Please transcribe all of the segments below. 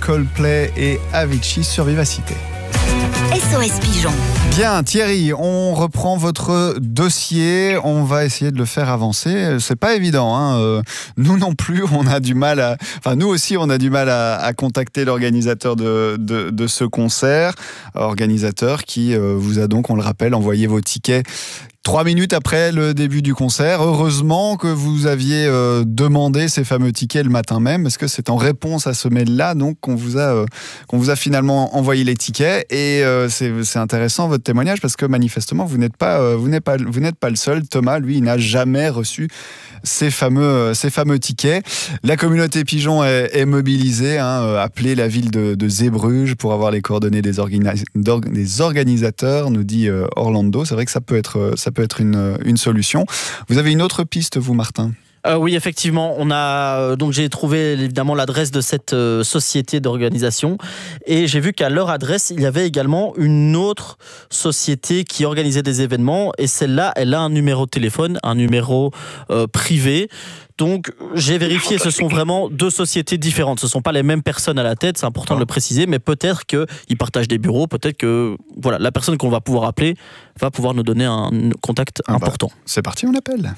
Coldplay et Avicii sur Vivacité. SOS Pigeon. Bien, Thierry, on reprend votre dossier. On va essayer de le faire avancer. C'est pas évident, hein. Nous non plus, on a du mal à. Enfin, nous aussi, on a du mal à contacter l'organisateur de ce concert. Organisateur qui vous a donc, on le rappelle, envoyé vos tickets 3 minutes après le début du concert. Heureusement que vous aviez demandé ces fameux tickets le matin même, parce que c'est en réponse à ce mail-là donc qu'on vous a finalement envoyé les tickets. Et c'est intéressant votre témoignage, parce que manifestement vous n'êtes pas le seul. Thomas, lui, il n'a jamais reçu ces fameux tickets. La communauté pigeon est mobilisée. Appelez la ville de Zeebruges pour avoir les coordonnées des organisateurs, nous dit Orlando. C'est vrai que ça peut être une solution. Vous avez une autre piste, vous, Martin ? Oui, effectivement, donc j'ai trouvé évidemment l'adresse de cette société d'organisation, et j'ai vu qu'à leur adresse il y avait également une autre société qui organisait des événements, et celle-là, elle a un numéro de téléphone, un numéro privé. Donc j'ai vérifié, ce sont vraiment deux sociétés différentes. Ce ne sont pas les mêmes personnes à la tête, c'est important de le préciser, mais peut-être qu'ils partagent des bureaux, peut-être que la personne qu'on va pouvoir appeler va pouvoir nous donner un contact important. C'est parti, on appelle.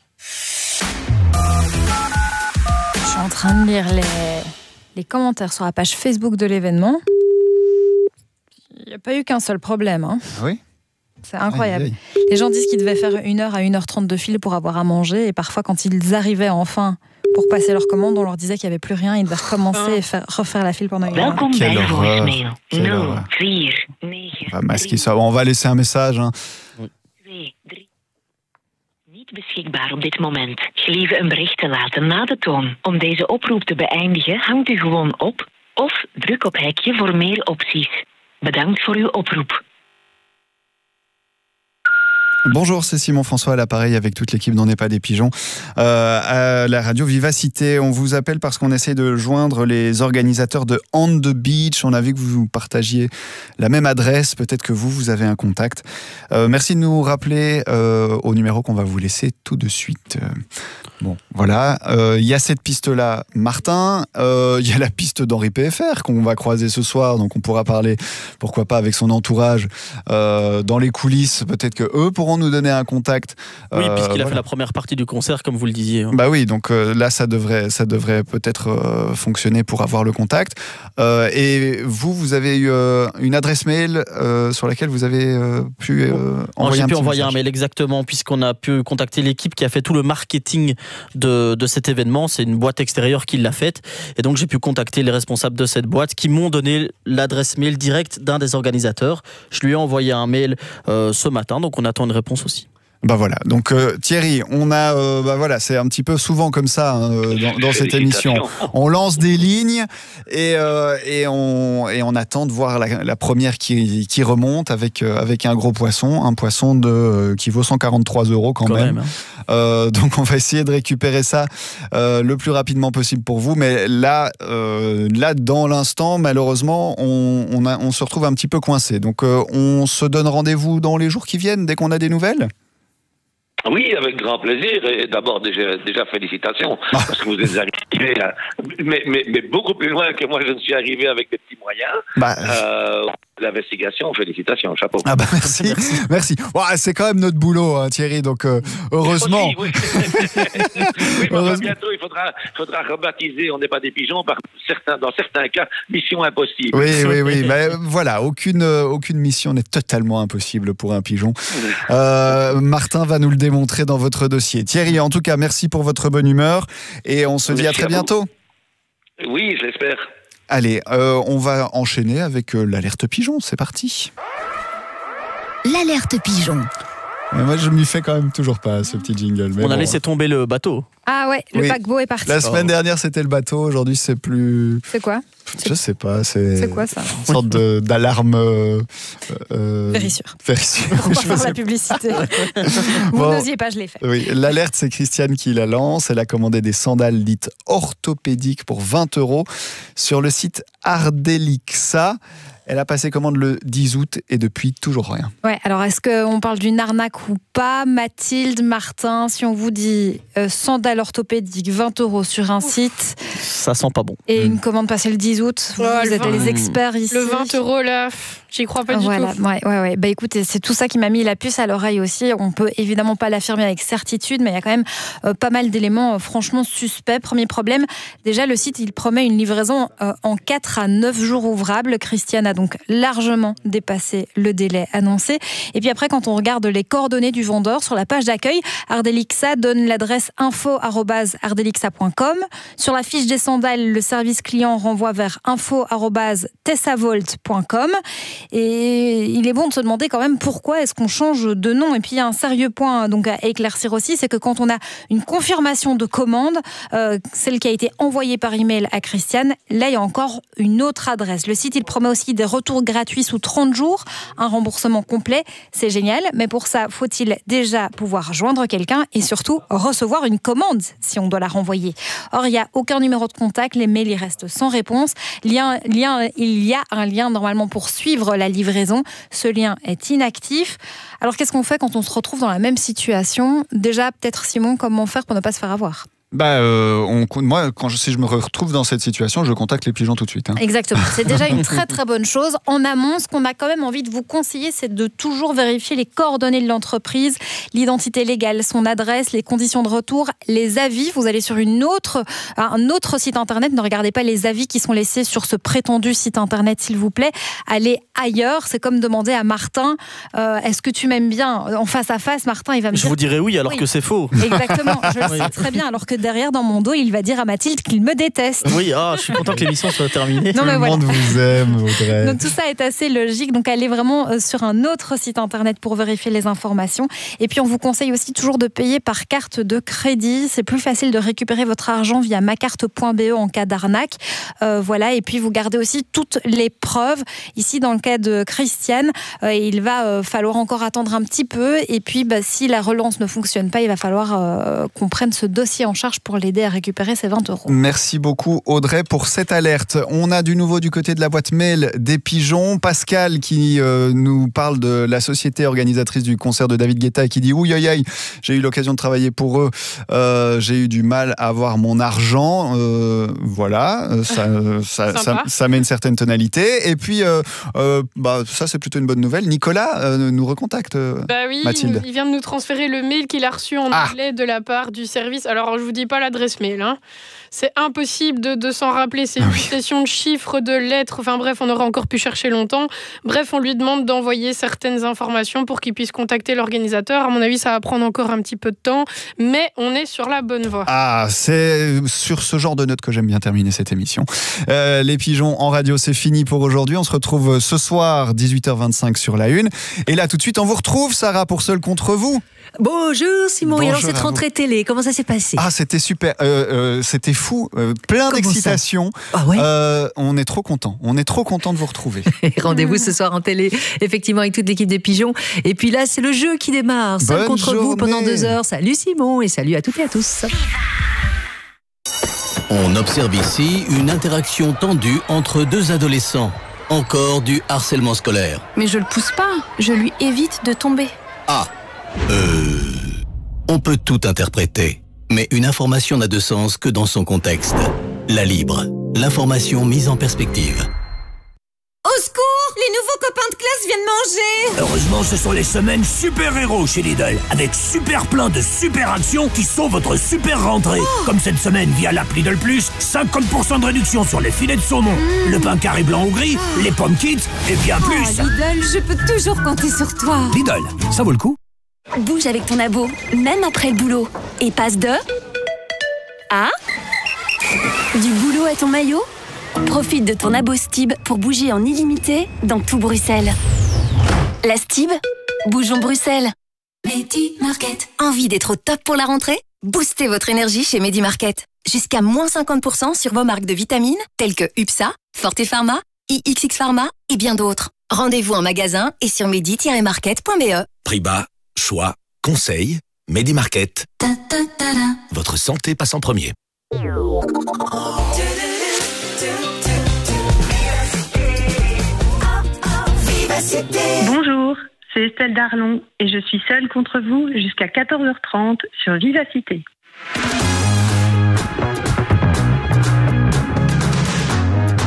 Je suis en train de lire les commentaires sur la page Facebook de l'événement. Il n'y a pas eu qu'un seul problème. Ah oui ? C'est incroyable. Les gens disent qu'ils devaient faire 1h à 1h30 de file pour avoir à manger, et parfois quand ils arrivaient enfin pour passer leur commande, on leur disait qu'il n'y avait plus rien, ils devaient recommencer et refaire la file pendant 1 heure. Quelle horreur. On va masquer ça. On va laisser un message. Niet beschikbaar op dit moment. Gelieve een bericht te laten na de toon. Om deze oproep te beëindigen, hangt u gewoon op of druk op hekje voor meer opties. Bedankt voor uw oproep. Bonjour, c'est Simon François à l'appareil avec toute l'équipe d'On n'est pas des pigeons à la radio Vivacité. On vous appelle parce qu'on essaie de joindre les organisateurs de On the Beach. On a vu que vous partagiez la même adresse. Peut-être que vous avez un contact. Merci de nous rappeler au numéro qu'on va vous laisser tout de suite. Bon, voilà. Il y a cette piste-là, Martin. Il y a la piste d'Henri PFR qu'on va croiser ce soir. Donc on pourra parler, pourquoi pas, avec son entourage dans les coulisses. Peut-être que eux pourront nous donner un contact. Oui, puisqu'il a fait la première partie du concert, comme vous le disiez. Bah oui, donc là, ça devrait peut-être fonctionner pour avoir le contact. Et vous avez eu une adresse mail sur laquelle vous avez pu envoyer un mail, exactement, puisqu'on a pu contacter l'équipe qui a fait tout le marketing de cet événement. C'est une boîte extérieure qui l'a faite. Et donc, j'ai pu contacter les responsables de cette boîte qui m'ont donné l'adresse mail directe d'un des organisateurs. Je lui ai envoyé un mail ce matin, donc on attend une réponse aussi. Bah voilà, donc Thierry, on a, c'est un petit peu souvent comme ça dans cette émission. On lance des lignes et on attend de voir la première qui remonte avec un gros poisson, un poisson qui vaut 143 € quand même. Donc on va essayer de récupérer ça le plus rapidement possible pour vous, mais là dans l'instant, malheureusement, on se retrouve un petit peu coincé. Donc on se donne rendez-vous dans les jours qui viennent dès qu'on a des nouvelles. Oui, avec grand plaisir. Et d'abord, déjà félicitations, parce que vous êtes arrivé, mais beaucoup plus loin que moi, je ne suis arrivé avec des petits moyens. L'investigation, félicitations, chapeau. Ah bah merci. Ouais, c'est quand même notre boulot, hein, Thierry, donc heureusement. Oui, bientôt, il faudra rebaptiser On n'est pas des pigeons, dans certains cas, mission impossible. Oui, mais voilà, aucune mission n'est totalement impossible pour un pigeon. Martin va nous le démontrer dans votre dossier. Thierry, en tout cas, merci pour votre bonne humeur et on se dit à très bientôt. Oui, je l'espère. Allez, on va enchaîner avec l'alerte pigeon, c'est parti. L'alerte pigeon. Mais moi, je m'y fais quand même toujours pas, ce petit jingle. Mais on a laissé tomber le bateau. Ah ouais, le paquebot est parti. La semaine dernière, c'était le bateau. Aujourd'hui, c'est plus... C'est quoi ? Je sais pas. C'est quoi ça ? Une sorte d'alarme... Vérissure. On va faire la publicité. Vous n'osiez pas, je l'ai fait. Oui, l'alerte, c'est Christiane qui la lance. Elle a commandé des sandales dites orthopédiques pour 20 € sur le site Ardelixa. Elle a passé commande le 10 août et depuis, toujours rien. Ouais, alors est-ce qu'on parle d'une arnaque ou pas ? Mathilde, Martin, si on vous dit sandales orthopédiques, 20 € sur un site... Ça sent pas bon. Et une commande passée le 10 10 août. Vous êtes les experts ici. Le 20 € là, j'y crois pas du tout. Ouais. Bah écoutez, c'est tout ça qui m'a mis la puce à l'oreille aussi. On peut évidemment pas l'affirmer avec certitude, mais il y a quand même pas mal d'éléments franchement suspects. Premier problème, déjà le site il promet une livraison en 4 à 9 jours ouvrables. Christiane a donc largement dépassé le délai annoncé. Et puis après, quand on regarde les coordonnées du vendeur sur la page d'accueil, Ardelixa donne l'adresse info@ardelixa.com. Sur la fiche des sandales, le service client renvoie vers info@tessavolt.com. Et il est bon de se demander quand même pourquoi est-ce qu'on change de nom. Et puis il y a un sérieux point donc à éclaircir aussi, c'est que quand on a une confirmation de commande, celle qui a été envoyée par email à Christiane, là il y a encore une autre adresse. Le site il promet aussi des retours gratuits sous 30 jours, un remboursement complet, c'est génial, mais pour ça faut-il déjà pouvoir joindre quelqu'un et surtout recevoir une commande si on doit la renvoyer. Or il n'y a aucun numéro de contact, les mails ils restent sans réponse. Il y a un lien normalement pour suivre la livraison. Ce lien est inactif. Alors qu'est-ce qu'on fait quand on se retrouve dans la même situation ? Déjà, peut-être Simon, comment faire pour ne pas se faire avoir ? Moi, si je me retrouve dans cette situation, je contacte les pigeons tout de suite. Exactement. C'est déjà une très très bonne chose. En amont, ce qu'on a quand même envie de vous conseiller, c'est de toujours vérifier les coordonnées de l'entreprise, l'identité légale, son adresse, les conditions de retour, les avis. Vous allez sur un autre site internet. Ne regardez pas les avis qui sont laissés sur ce prétendu site internet, s'il vous plaît. Allez ailleurs. C'est comme demander à Martin, est-ce que tu m'aimes bien ? En face à face, Martin, il va me dire... Je vous dirais oui, alors que c'est faux. Exactement. Je le sais très bien. Alors que derrière, dans mon dos, il va dire à Mathilde qu'il me déteste. Oui, je suis content que l'émission soit terminée. Tout le monde vous aime, Audrey. Donc tout ça est assez logique. Donc allez vraiment sur un autre site internet pour vérifier les informations. Et puis on vous conseille aussi toujours de payer par carte de crédit. C'est plus facile de récupérer votre argent via macarte.be en cas d'arnaque. Et puis vous gardez aussi toutes les preuves. Ici, dans le cas de Christiane, il va falloir encore attendre un petit peu. Et puis si la relance ne fonctionne pas, il va falloir qu'on prenne ce dossier en charge pour l'aider à récupérer ses 20 €. Merci beaucoup Audrey pour cette alerte. On a du nouveau du côté de la boîte mail des pigeons. Pascal qui nous parle de la société organisatrice du concert de David Guetta et qui dit « Ouh, j'ai eu l'occasion de travailler pour eux. J'ai eu du mal à avoir mon argent. » Ça met une certaine tonalité. Et puis, ça c'est plutôt une bonne nouvelle. Nicolas nous recontacte, Mathilde. Il vient de nous transférer le mail qu'il a reçu en anglais de la part du service. Alors, je vous dis pas l'adresse mail. C'est impossible de s'en rappeler. C'est une succession de chiffres, de lettres. Enfin bref, on aurait encore pu chercher longtemps. Bref, on lui demande d'envoyer certaines informations pour qu'il puisse contacter l'organisateur. À mon avis, ça va prendre encore un petit peu de temps, mais on est sur la bonne voie. C'est sur ce genre de notes que j'aime bien terminer cette émission. Les pigeons en radio, c'est fini pour aujourd'hui. On se retrouve ce soir, 18h25 sur la Une. Et là, tout de suite, on vous retrouve, Sarah, pour Seul contre vous. Bonjour Simon, et alors cette rentrée télé, comment ça s'est passé ? C'était super, c'était fou, plein d'excitation. On est trop content de vous retrouver. Rendez-vous ce soir en télé, effectivement, avec toute l'équipe des pigeons. Et puis là, c'est le jeu qui démarre. Seul contre vous pendant 2 heures. Salut Simon et salut à toutes et à tous. On observe ici une interaction tendue entre 2 adolescents. Encore du harcèlement scolaire. Mais je le pousse pas, je lui évite de tomber. On peut tout interpréter, mais une information n'a de sens que dans son contexte. La Libre, l'information mise en perspective. Au secours, les nouveaux copains de classe viennent manger. Heureusement, ce sont les semaines super-héros chez Lidl, avec super plein de super actions qui sont votre super rentrée. Comme cette semaine via l'app Lidl Plus, 50% de réduction sur les filets de saumon, le pain carré blanc ou gris, les pommes kits et bien plus. Lidl, je peux toujours compter sur toi. Lidl, ça vaut le coup. Bouge avec ton abo, même après le boulot. Et passe de... du boulot à ton maillot. Profite de ton abo Stib pour bouger en illimité dans tout Bruxelles. La Stib, bougeons Bruxelles. Medi Market. Envie d'être au top pour la rentrée ? Boostez votre énergie chez Medi Market. Jusqu'à moins 50% sur vos marques de vitamines telles que UPSA, Forte Pharma, IXX Pharma et bien d'autres. Rendez-vous en magasin et sur medi-market.be. Prix bas, choix, conseil, Medi Market. Votre santé passe en premier. Bonjour, c'est Estelle Darlon et je suis seule contre vous jusqu'à 14h30 sur Vivacité.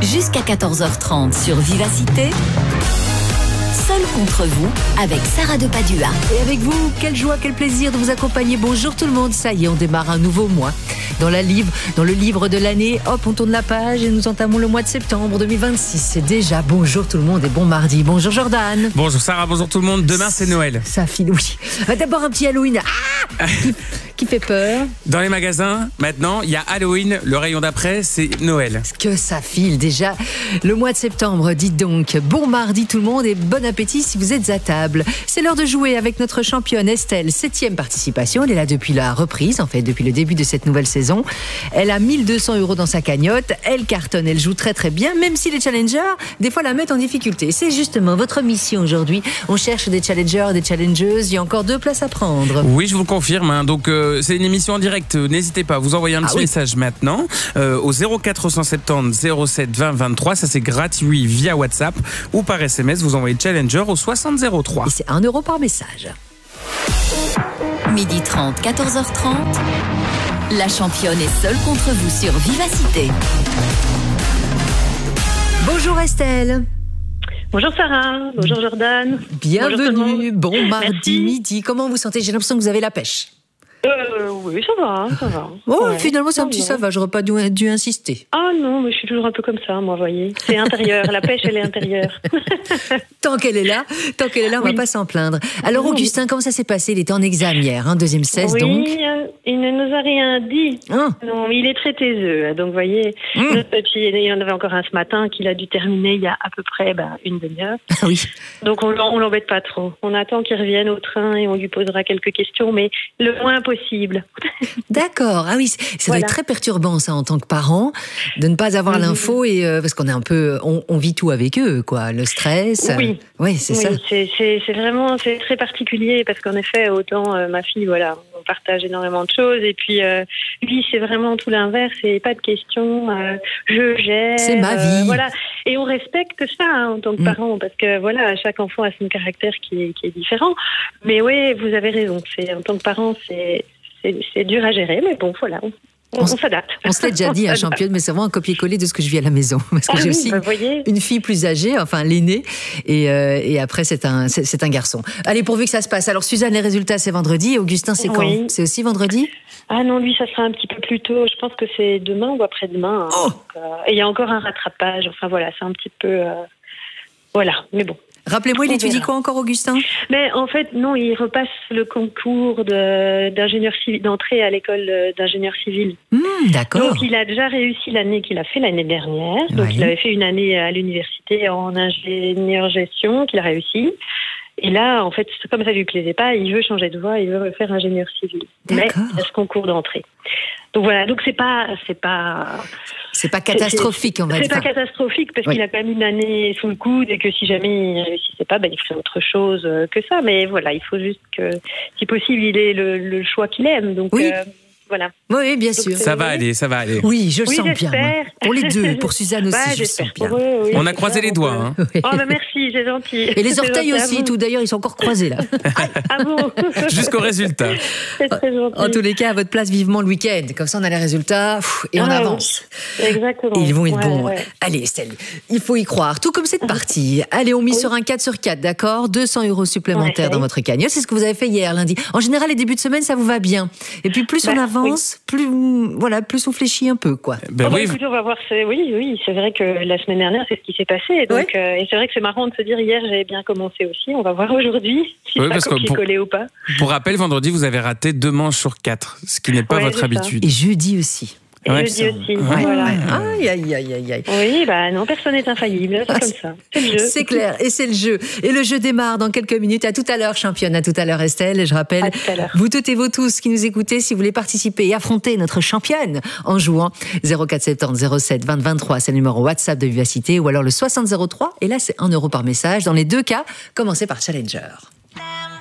Jusqu'à 14h30 sur Vivacité. Seul contre vous, avec Sarah de Padua. Et avec vous, quelle joie, quel plaisir de vous accompagner. Bonjour tout le monde, ça y est, on démarre un nouveau mois. Dans le livre de l'année, hop, on tourne la page et nous entamons le mois de septembre 2026. C'est déjà bonjour tout le monde et bon mardi. Bonjour Jordan. Bonjour Sarah, bonjour tout le monde. Demain c'est Noël. Ça file, oui. D'abord un petit Halloween qui fait peur. Dans les magasins, maintenant, il y a Halloween. Le rayon d'après, c'est Noël. Que ça file déjà. Le mois de septembre, dites donc. Bon mardi tout le monde et bon appétit si vous êtes à table. C'est l'heure de jouer avec notre championne Estelle. 7e participation. Elle est là depuis la reprise, en fait, depuis le début de cette nouvelle saison. Elle a 1 200 € dans sa cagnotte. Elle cartonne, elle joue très très bien, même si les challengers, des fois, la mettent en difficulté. C'est justement votre mission aujourd'hui. On cherche des challengers, des challengeuses. Il y a encore 2 places à prendre. Oui, je vous le confirme. Donc, c'est une émission en direct. N'hésitez pas à vous envoyer un petit message maintenant au 0470 07 20 23. Ça, c'est gratuit via WhatsApp ou par SMS. Vous envoyez Challenger au 60 03. Et c'est 1 € par message. 12h30, 14h30. La championne est seule contre vous sur Vivacité. Bonjour Estelle. Bonjour Sarah, bonjour Jordan. Bienvenue, bon mardi Merci. midi. Comment vous sentez? J'ai l'impression que vous avez la pêche. Oui, ça va, ça va. Oh, ouais, finalement, c'est un petit ça va, j'aurais pas dû insister. Ah non, mais je suis toujours un peu comme ça, moi, voyez. C'est intérieur, la pêche, elle est intérieure. Tant qu'elle est là, on va pas s'en plaindre. Alors, Augustin, comment ça s'est passé? Il était en examen hier, deuxième 16, donc. Oui, il ne nous a rien dit. Non, il est très taiseux, donc, vous voyez. Et puis, il y en avait encore un ce matin qu'il a dû terminer il y a à peu près une demi-heure. Oui. Donc, on l'embête pas trop. On attend qu'il revienne au train et on lui posera quelques questions, mais le moins possible. D'accord. Ah oui, ça doit être très perturbant, ça, en tant que parent, de ne pas avoir l'info et parce qu'on est un peu, on vit tout avec eux, quoi. Le stress. Oui. Oui, c'est ça. C'est vraiment, c'est très particulier parce qu'en effet, autant ma fille, voilà, on partage énormément de choses et puis lui, c'est vraiment tout l'inverse. C'est pas de questions. Je gère. C'est ma vie. Voilà. Et on respecte ça en tant que parent parce que voilà, chaque enfant a son caractère qui est différent. Mais oui, vous avez raison. En tant que parent, c'est dur à gérer, mais bon, voilà. On s'adapte. On se l'a déjà dit, championne, mais c'est vraiment un copier-coller de ce que je vis à la maison. Parce que j'ai aussi une fille plus âgée, enfin l'aînée, et après c'est un garçon. Allez, pourvu que ça se passe. Alors Suzanne, les résultats c'est vendredi. Augustin, c'est quand? C'est aussi vendredi? Ah non, lui, ça sera un petit peu plus tôt. Je pense que c'est demain ou après-demain. Et il y a encore un rattrapage. Enfin voilà, c'est un petit peu... Voilà, mais bon. Rappelez-moi, il étudie quoi encore, Augustin? Mais en fait, non, il repasse le concours d'ingénieur civil, d'entrée à l'école d'ingénieur civil. D'accord. Donc, il a déjà réussi l'année qu'il a fait l'année dernière. Donc, il avait fait une année à l'université en ingénieur gestion, qu'il a réussi. Et là, en fait, comme ça lui plaisait pas, il veut changer de voie, il veut faire ingénieur civil. Mais il y a ce concours d'entrée. Donc voilà, donc c'est pas catastrophique, on va dire. C'est pas catastrophique parce qu'il a quand même une année sous le coude et que si jamais il réussissait pas, il ferait autre chose que ça. Mais voilà, il faut juste que, si possible, il ait le choix qu'il aime. Donc voilà. Oui, bien sûr. Ça va aller, ça va aller. Oui, je le sens bien. Moi. Pour les deux, pour Suzanne aussi, je le sens bien. Eux, on a croisé les doigts. Oh, merci, c'est gentil. Et les orteils aussi, tout d'ailleurs, ils sont encore croisés là. Ah bon? Jusqu'au résultat. C'est très gentil. En tous les cas, à votre place, vivement le week-end. Comme ça, on a les résultats et on avance. Oui. Exactement. Et ils vont être bons. Allez, Estelle, il faut y croire. Tout comme cette partie. Allez, on mise sur un 4 sur 4, d'accord? 200 € supplémentaires dans votre cagnotte. C'est ce que vous avez fait hier, lundi. En général, les débuts de semaine, ça vous va bien. Et puis, plus on avance, plus on fléchit un peu, quoi. Écoutez, on va voir. Oui, c'est vrai que la semaine dernière, c'est ce qui s'est passé. Donc, et c'est vrai que c'est marrant de se dire hier, j'avais bien commencé aussi. On va voir aujourd'hui si ça a collé ou pas. Pour rappel, vendredi, vous avez raté 2 manches sur 4, ce qui n'est pas votre habitude. Et jeudi aussi. Jeudi aussi, voilà. Aïe. Oui, non, personne n'est infaillible, c'est comme ça. C'est le jeu. C'est clair, et c'est le jeu. Et le jeu démarre dans quelques minutes. À tout à l'heure, championne. À tout à l'heure, Estelle. Et je rappelle, vous toutes et vous tous qui nous écoutez, si vous voulez participer et affronter notre championne en jouant 0470 07 20 23, c'est le numéro WhatsApp de Vivacité, ou alors le 60 03. Et là, c'est 1 € par message. Dans les deux cas, commencez par Challenger.